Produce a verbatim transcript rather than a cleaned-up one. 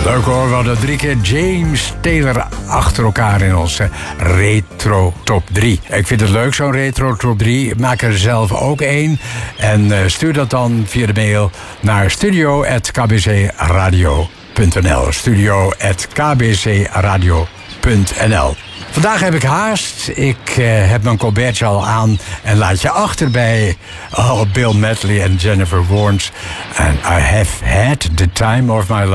Leuk hoor, we hadden drie keer James Taylor achter elkaar in onze Retro Top drie. Ik vind het leuk, zo'n Retro Top drie. Maak er zelf ook één. En uh, stuur dat dan via de mail naar studio at k b c radio punt n l. studio at k b c radio punt n l. Vandaag heb ik haast. Ik uh, heb mijn colbertje al aan en laat je achter bij oh, Bill Medley en Jennifer Warnes. And I have had the time of my life.